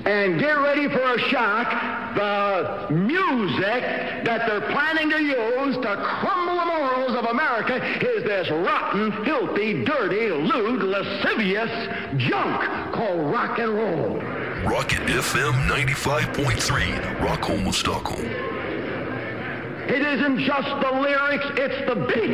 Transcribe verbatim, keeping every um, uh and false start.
And get ready for a shock. The music that they're planning to use to crumble the morals of America is this rotten, filthy, dirty, lewd, lascivious junk called rock and roll. Rocket F M ninety-five point three, Rockholm of Stockholm. It isn't just the lyrics, it's the beat.